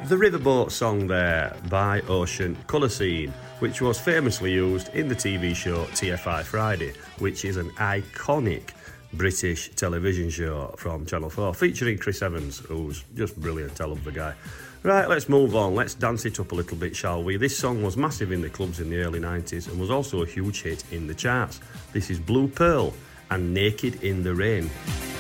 The Riverboat song there by Ocean Colour Scene, which was famously used in the TV show TFI Friday, which is an iconic British television show from Channel 4, featuring Chris Evans, who's just brilliant. I love the guy. Right, let's move on. Let's dance it up a little bit, shall we? This song was massive in the clubs in the early 90s and was also a huge hit in the charts. This is Blue Pearl and Naked in the Rain.